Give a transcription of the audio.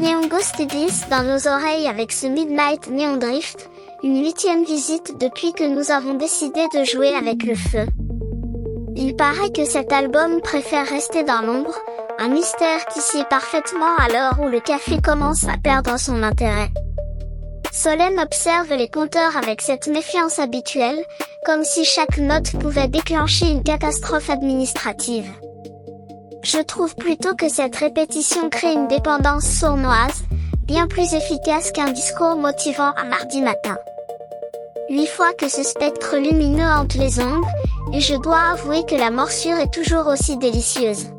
Neon Studies dans nos oreilles avec ce Midnight Neon Drift, une 8e visite depuis que nous avons décidé de jouer avec le feu. Il paraît que cet album préfère rester dans l'ombre, un mystère qui sied parfaitement à l'heure où le café commence à perdre son intérêt. Solène observe les compteurs avec cette méfiance habituelle, comme si chaque note pouvait déclencher une catastrophe administrative. Je trouve plutôt que cette répétition crée une dépendance sournoise, bien plus efficace qu'un discours motivant un mardi matin. 8 fois que ce spectre lumineux hante les ombres, et je dois avouer que la morsure est toujours aussi délicieuse.